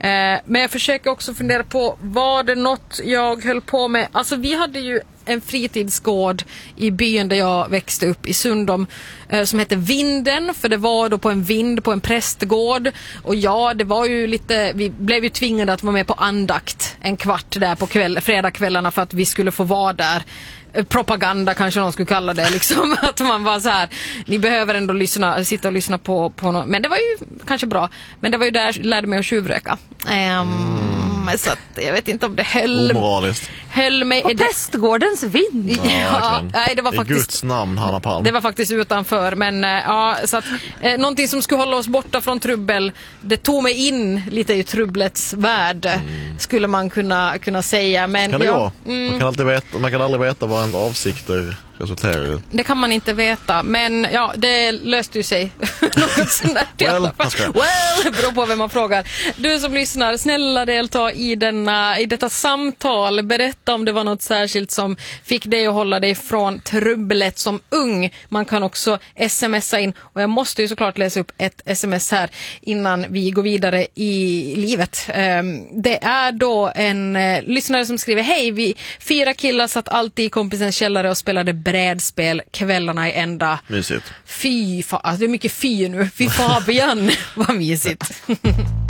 Men jag försöker också fundera på, var det något jag höll på med? Alltså vi hade ju en fritidsgård i byn där jag växte upp i Sundom som hette Vinden, för det var då på en vind på en prästgård. Och ja, det var ju lite, vi blev ju tvingade att vara med på andakt en kvart där på fredagskvällarna för att vi skulle få vara där. Propaganda kanske någon skulle kalla det liksom, att man var så här, ni behöver ändå sitta och lyssna på något. Men det var ju kanske bra, men det var ju där jag lärde mig att tjuvröka. Så att jag vet inte om det höll mig på prästgårdens vind. Ja, nej, det var faktiskt, i Guds namn, Hanna Palm. Det var faktiskt utanför, men ja, så att någonting som skulle hålla oss borta från trubbel, det tog mig in lite i trubblets värld, skulle man kunna säga. Men kan det gå? Man kan aldrig veta vad en avsikter resulterar i. Det kan man inte veta, men ja, det löste ju sig. Något sånt där. Well, beror på vem man frågar. Du som lyssnar, snälla delta i detta samtal. Berätta om det var något särskilt som fick dig att hålla dig från trubblet som ung. Man kan också smsa in, och jag måste ju såklart läsa upp ett sms här innan vi går vidare i livet. Det är då en lyssnare som skriver: hej, vi 4 killar satt alltid i kompisens källare och spelade brädspel kvällarna i ända. Mysigt. Alltså det är mycket fy nu. Fy Fabian, vad mysigt.